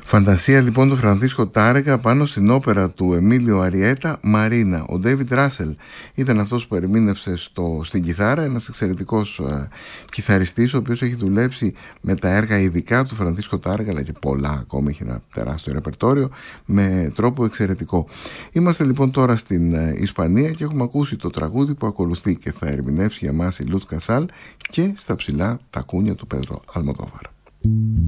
Φαντασία λοιπόν του Φρανσίσκο Τάρεγκα πάνω στην όπερα του Εμίλιο Αριέτα «Μαρίνα». Ο Ντέιβιντ Ράσελ ήταν αυτός που ερμήνευσε στην κιθάρα, ένας εξαιρετικός κιθαριστής, ο οποίος έχει δουλέψει με τα έργα ειδικά του Φρανσίσκο Τάρεγκα, αλλά και πολλά ακόμα, έχει ένα τεράστιο ρεπερτόριο με τρόπο εξαιρετικό. Είμαστε λοιπόν τώρα στην Ισπανία και έχουμε ακούσει το τραγούδι που ακολουθεί και θα ερμηνεύσει για μας η Λούτ Κασάλ και στα ψηλά τα κούνια του Πέδρο Αλμοδόβαρ.